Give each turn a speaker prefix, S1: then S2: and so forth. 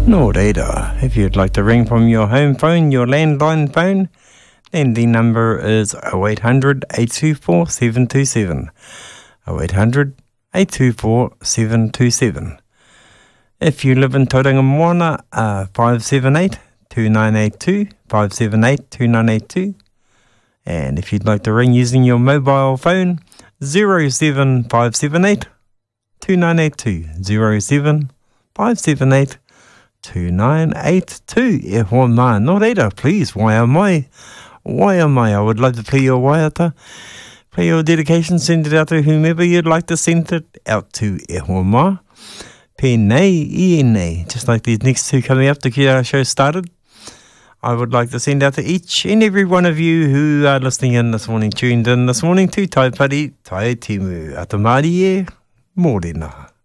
S1: No reira. If you'd like to ring from your home phone, your landline phone, then the number is 0800 824 727. 0800 824 727. If you live in Tauranga Moana, 578 2982, 578 2982. And if you'd like to ring using your mobile phone, 07578 2982, 07578 2982. E hoa mā, no reira, please, wai am I? I would love to play your waiata, play your dedication, send it out to whomever you'd like to send it out to. E hoa mā, pēnei, I nei, just like these next two coming up to get our show started. I would like to send out to each and every one of you who are listening in this morning, tuned in this morning to Tai Pari, Tai Timu, Atamari e, mōrena.